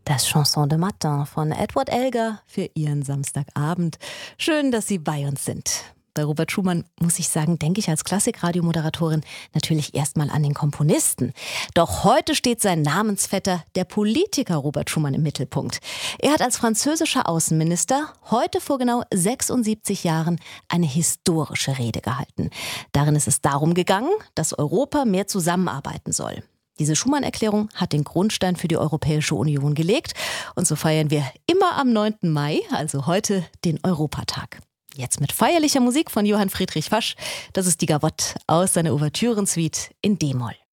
Das Chanson de Matin von Edward Elgar für Ihren Samstagabend. Schön, dass Sie bei uns sind. Bei Robert Schumann, muss ich sagen, denke ich als Klassik-Radiomoderatorin natürlich erstmal an den Komponisten. Doch heute steht sein Namensvetter, der Politiker Robert Schumann, im Mittelpunkt. Er hat als französischer Außenminister heute vor genau 76 Jahren eine historische Rede gehalten. Darin ist es darum gegangen, dass Europa mehr zusammenarbeiten soll. Diese Schumann-Erklärung hat den Grundstein für die Europäische Union gelegt. Und so feiern wir immer am 9. Mai, also heute, den Europatag. Jetzt mit feierlicher Musik von Johann Friedrich Fasch. Das ist die Gavotte aus seiner Ouvertürensuite in D-Moll.